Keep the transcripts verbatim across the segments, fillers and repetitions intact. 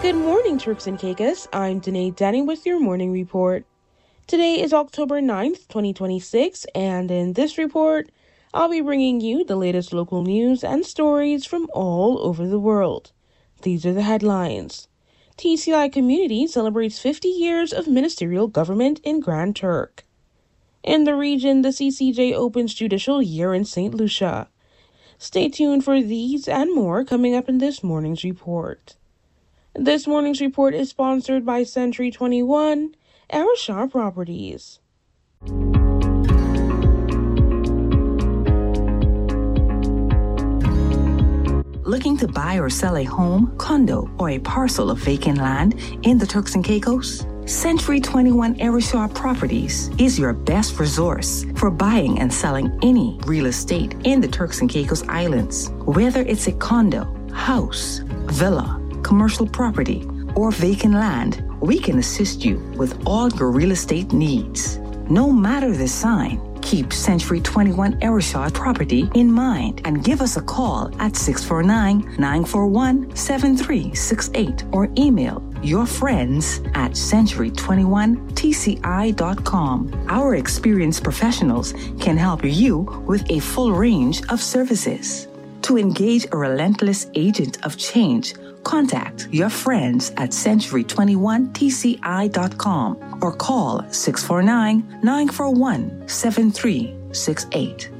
Good morning, Turks and Caicos. I'm Danae Denny with your morning report. Today is October ninth, twenty twenty-six, and in this report, I'll be bringing you the latest local news and stories from all over the world. These are the headlines. T C I Community celebrates fifty years of ministerial government in Grand Turk. In the region, the C C J opens judicial year in Saint Lucia. Stay tuned for these and more coming up in this morning's report. This morning's report is sponsored by Century twenty-one, Arashar Properties. Looking to buy or sell a home, condo, or a parcel of vacant land in the Turks and Caicos? Century twenty-one Arashar Properties is your best resource for buying and selling any real estate in the Turks and Caicos Islands. Whether it's a condo, house, villa, commercial property, or vacant land, we can assist you with all your real estate needs. No matter the sign, keep Century twenty-one Arashar Property in mind and give us a call at six four nine, nine four one, seven three six eight or email your friends at century twenty-one T C I dot com. Our experienced professionals can help you with a full range of services. To engage a relentless agent of change, contact your friends at century twenty-one T C I dot com or call six four nine, nine four one, seven three six eight.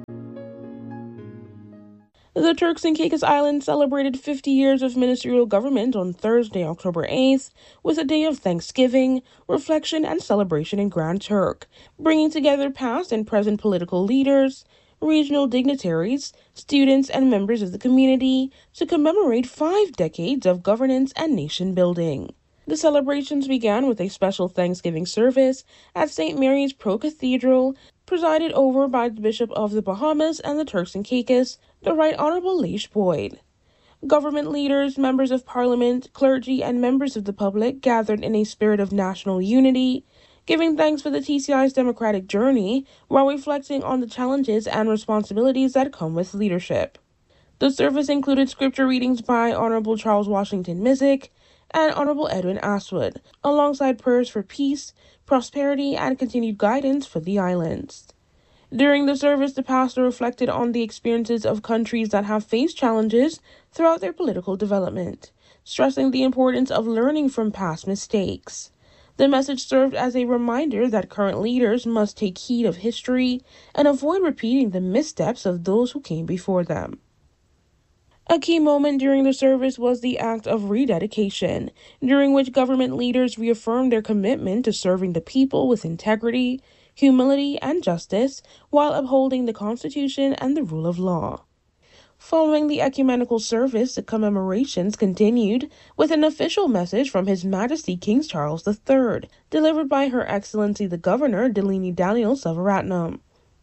The Turks and Caicos Islands celebrated fifty years of ministerial government on Thursday, October eighth, with a day of thanksgiving, reflection, and celebration in Grand Turk, bringing together past and present political leaders, regional dignitaries, students, and members of the community to commemorate five decades of governance and nation building. The celebrations began with a special Thanksgiving service at Saint Mary's Pro Cathedral, presided over by the Bishop of the Bahamas and the Turks and Caicos, the Right Honorable Leish Boyd. Government leaders, members of parliament, clergy, and members of the public gathered in a spirit of national unity, giving thanks for the T C I's democratic journey while reflecting on the challenges and responsibilities that come with leadership. The service included scripture readings by Honorable Charles Washington Mizik and Honorable Edwin Aswood, alongside prayers for peace, prosperity, and continued guidance for the islands. During the service, the pastor reflected on the experiences of countries that have faced challenges throughout their political development, stressing the importance of learning from past mistakes. The message served as a reminder that current leaders must take heed of history and avoid repeating the missteps of those who came before them. A key moment during the service was the act of rededication, during which government leaders reaffirmed their commitment to serving the people with integrity, humility, and justice while upholding the Constitution and the rule of law. Following the ecumenical service, the commemorations continued with an official message from His Majesty King Charles the Third, delivered by Her Excellency the Governor Delini Daniel Savaratnam.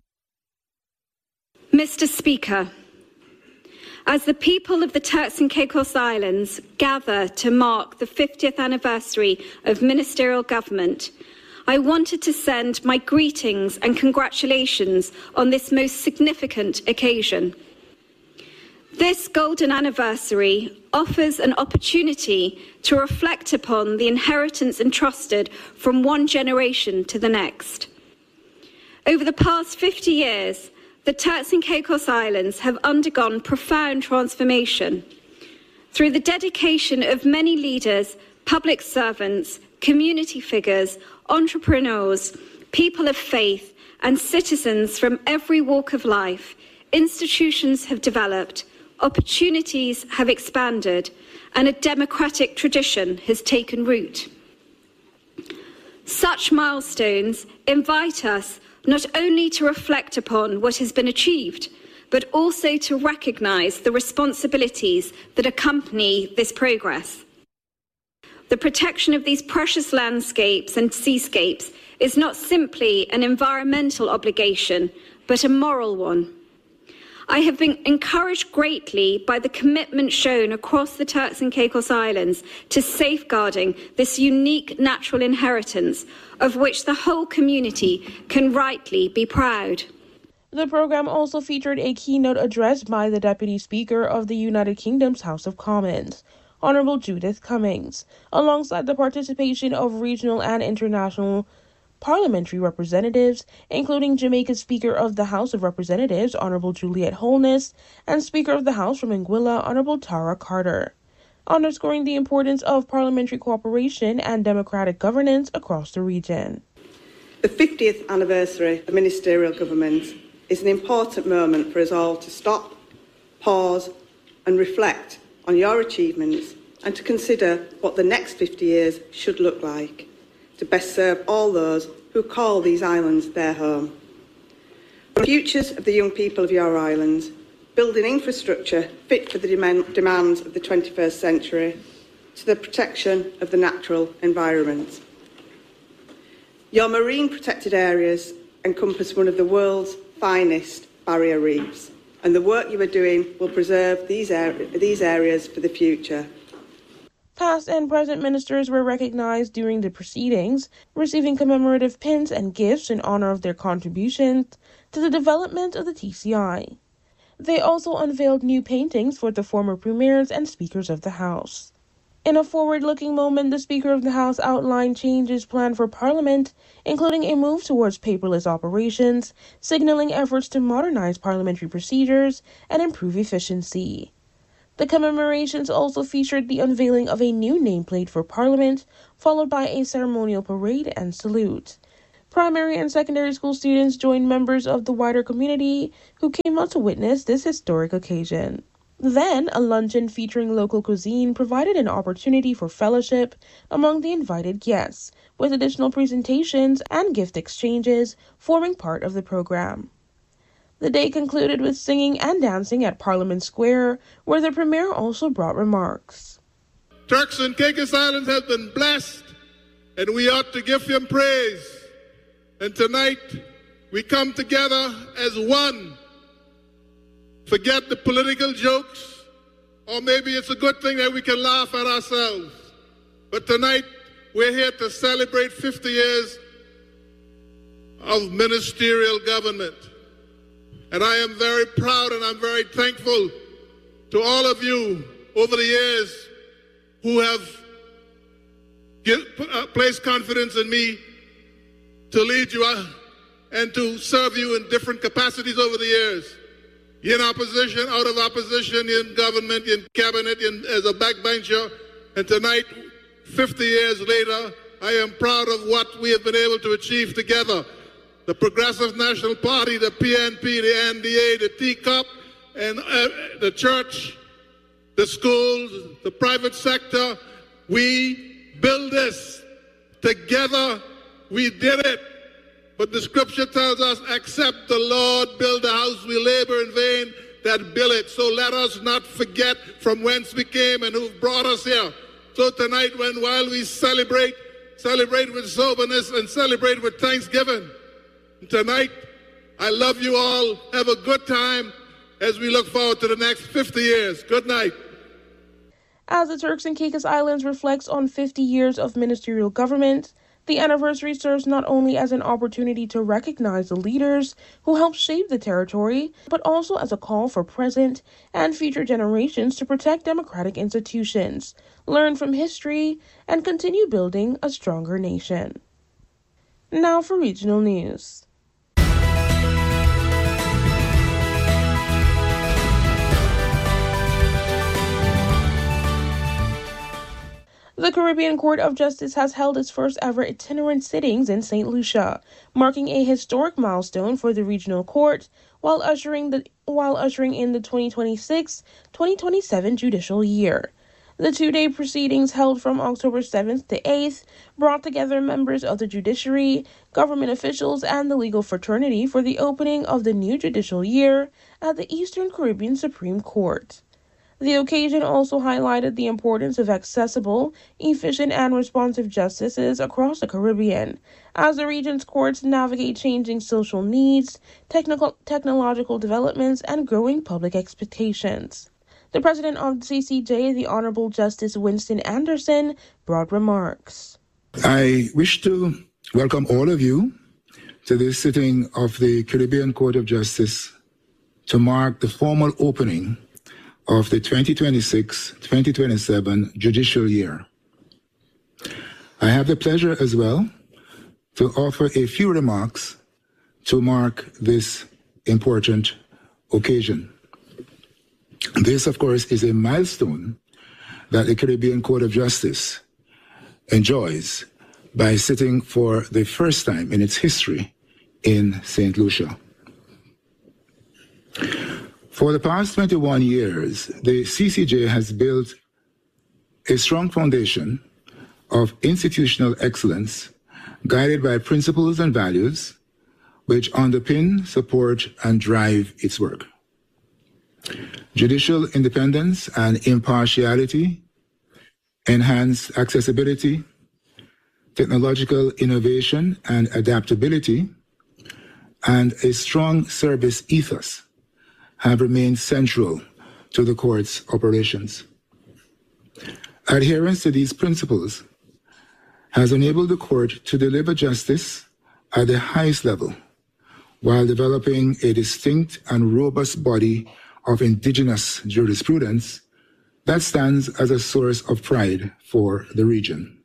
Mister Speaker, as the people of the Turks and Caicos Islands gather to mark the fiftieth anniversary of ministerial government, I wanted to send my greetings and congratulations on this most significant occasion. This golden anniversary offers an opportunity to reflect upon the inheritance entrusted from one generation to the next. Over the past fifty years, the Turks and Caicos Islands have undergone profound transformation. Through the dedication of many leaders, public servants, community figures, entrepreneurs, people of faith, and citizens from every walk of life, institutions have developed, opportunities have expanded, and a democratic tradition has taken root. Such milestones invite us not only to reflect upon what has been achieved, but also to recognise the responsibilities that accompany this progress. The protection of these precious landscapes and seascapes is not simply an environmental obligation, but a moral one. I have been encouraged greatly by the commitment shown across the Turks and Caicos Islands to safeguarding this unique natural inheritance of which the whole community can rightly be proud. The program also featured a keynote address by the Deputy Speaker of the United Kingdom's House of Commons, Honorable Judith Cummings, alongside the participation of regional and international parliamentary representatives, including Jamaica's Speaker of the House of Representatives, Honorable Juliet Holness, and Speaker of the House from Anguilla, Honorable Tara Carter, underscoring the importance of parliamentary cooperation and democratic governance across the region. The fiftieth anniversary of ministerial government is an important moment for us all to stop, pause, and reflect on your achievements and to consider what the next fifty years should look like to best serve all those who call these islands their home. For the futures of the young people of your islands, building infrastructure fit for the demand, demands of the twenty-first century, to the protection of the natural environment. Your marine protected areas encompass one of the world's finest barrier reefs, and the work you are doing will preserve these, er- these areas for the future. Past and present ministers were recognized during the proceedings, receiving commemorative pins and gifts in honor of their contributions to the development of the T C I. They also unveiled new paintings for the former premiers and speakers of the House. In a forward-looking moment, the Speaker of the House outlined changes planned for Parliament, including a move towards paperless operations, signaling efforts to modernize parliamentary procedures and improve efficiency. The commemorations also featured the unveiling of a new nameplate for Parliament, followed by a ceremonial parade and salute. Primary and secondary school students joined members of the wider community who came out to witness this historic occasion. Then, a luncheon featuring local cuisine provided an opportunity for fellowship among the invited guests, with additional presentations and gift exchanges forming part of the program. The day concluded with singing and dancing at Parliament Square, where the Premier also brought remarks. Turks and Caicos Islands have been blessed, and we ought to give him praise. And tonight, we come together as one. Forget the political jokes, or maybe it's a good thing that we can laugh at ourselves. But tonight, we're here to celebrate fifty years of ministerial government. And I am very proud and I'm very thankful to all of you over the years who have give, uh, placed confidence in me to lead you uh, and to serve you in different capacities over the years. In opposition, out of opposition, in government, in cabinet, in, as a backbencher. And tonight, fifty years later, I am proud of what we have been able to achieve together. The Progressive National Party, the P N P, the N D A, the T C O P, and uh, the church, the schools, the private sector. We build this. Together, we did it. But the scripture tells us, except the Lord build a house, we labor in vain that build it. So let us not forget from whence we came and who brought us here. So tonight, when while we celebrate, celebrate with soberness and celebrate with thanksgiving. Tonight, I love you all. Have a good time as we look forward to the next fifty years. Good night. As the Turks and Caicos Islands reflects on fifty years of ministerial government, the anniversary serves not only as an opportunity to recognize the leaders who helped shape the territory, but also as a call for present and future generations to protect democratic institutions, learn from history, and continue building a stronger nation. Now for regional news. The Caribbean Court of Justice has held its first ever itinerant sittings in Saint Lucia, marking a historic milestone for the regional court while ushering the while ushering in the twenty twenty-six twenty twenty-seven judicial year. The two-day proceedings held from October seventh to eighth brought together members of the judiciary, government officials, and the legal fraternity for the opening of the new judicial year at the Eastern Caribbean Supreme Court. The occasion also highlighted the importance of accessible, efficient, and responsive justices across the Caribbean, as the region's courts navigate changing social needs, technical, technological developments, and growing public expectations. The president of the C C J, the Honorable Justice Winston Anderson, brought remarks. I wish to welcome all of you to this sitting of the Caribbean Court of Justice to mark the formal opening of the twenty twenty-six twenty twenty-seven judicial year. I have the pleasure as well to offer a few remarks to mark this important occasion. This, of course, is a milestone that the Caribbean Court of Justice enjoys by sitting for the first time in its history in Saint Lucia. For the past twenty-one years, the C C J has built a strong foundation of institutional excellence guided by principles and values which underpin, support, and drive its work. Judicial independence and impartiality, enhanced accessibility, technological innovation and adaptability, and a strong service ethos have remained central to the court's operations. Adherence to these principles has enabled the court to deliver justice at the highest level while developing a distinct and robust body of indigenous jurisprudence that stands as a source of pride for the region.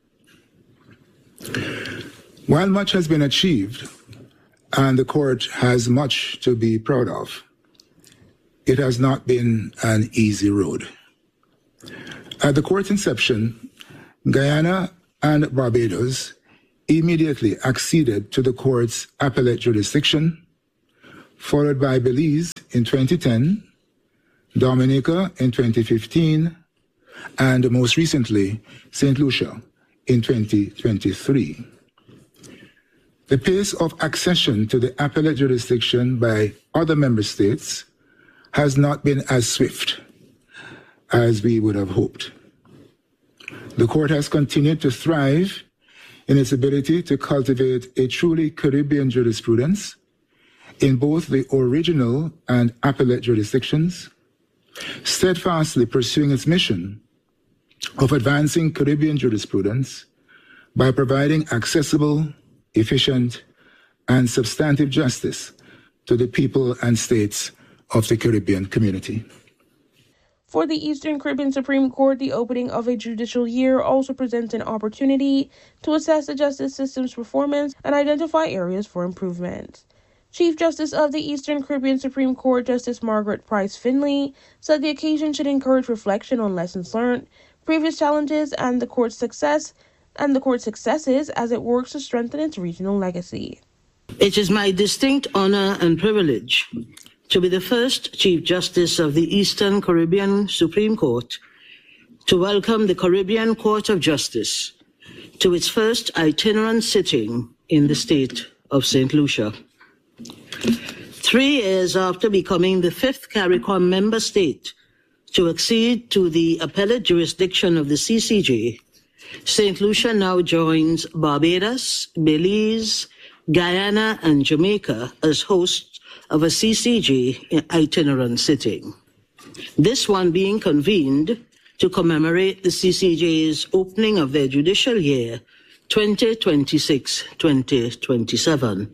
While much has been achieved, and the court has much to be proud of, it has not been an easy road. At the court's inception, Guyana and Barbados immediately acceded to the court's appellate jurisdiction, followed by Belize in twenty ten, Dominica in twenty fifteen, and most recently, Saint Lucia in twenty twenty-three. The pace of accession to the appellate jurisdiction by other member states has not been as swift as we would have hoped. The court has continued to thrive in its ability to cultivate a truly Caribbean jurisprudence in both the original and appellate jurisdictions, steadfastly pursuing its mission of advancing Caribbean jurisprudence by providing accessible, efficient, and substantive justice to the people and states of the Caribbean community. For the Eastern Caribbean Supreme Court, the opening of a judicial year also presents an opportunity to assess the justice system's performance and identify areas for improvement. Chief Justice of the Eastern Caribbean Supreme Court, Justice Margaret Price Finley, said the occasion should encourage reflection on lessons learned, previous challenges, and the court's success and the court's successes as it works to strengthen its regional legacy. It is my distinct honor and privilege to be the first Chief Justice of the Eastern Caribbean Supreme Court to welcome the Caribbean Court of Justice to its first itinerant sitting in the state of Saint Lucia. Three years after becoming the fifth CARICOM member state to accede to the appellate jurisdiction of the C C J, Saint Lucia now joins Barbados, Belize, Guyana, and Jamaica as hosts of a C C J itinerant sitting. This one being convened to commemorate the C C J's opening of their judicial year twenty twenty-six twenty twenty-seven.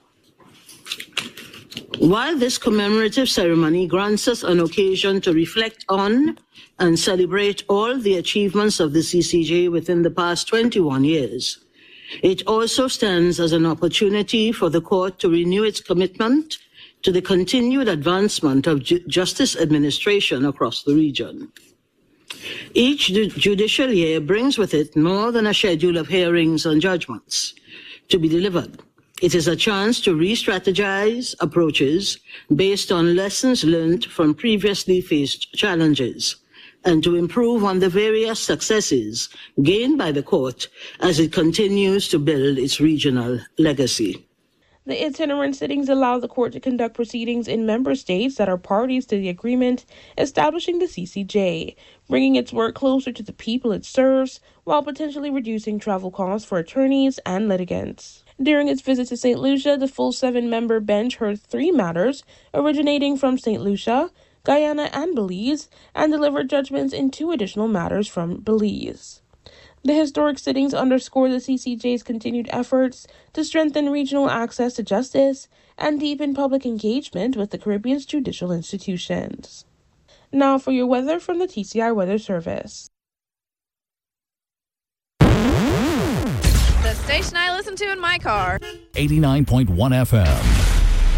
While this commemorative ceremony grants us an occasion to reflect on and celebrate all the achievements of the C C J within the past twenty-one years, it also stands as an opportunity for the court to renew its commitment to the continued advancement of ju- justice administration across the region. Each ju- judicial year brings with it more than a schedule of hearings and judgments to be delivered. It is a chance to re-strategize approaches based on lessons learned from previously faced challenges and to improve on the various successes gained by the court as it continues to build its regional legacy. The itinerant sittings allow the court to conduct proceedings in member states that are parties to the agreement establishing the C C J, bringing its work closer to the people it serves while potentially reducing travel costs for attorneys and litigants. During its visit to Saint Lucia, the full seven-member bench heard three matters originating from Saint Lucia, Guyana, and Belize, and delivered judgments in two additional matters from Belize. The historic sittings underscore the C C J's continued efforts to strengthen regional access to justice and deepen public engagement with the Caribbean's judicial institutions. Now for your weather from the T C I Weather Service. The station I listen to in my car. eighty-nine point one F M.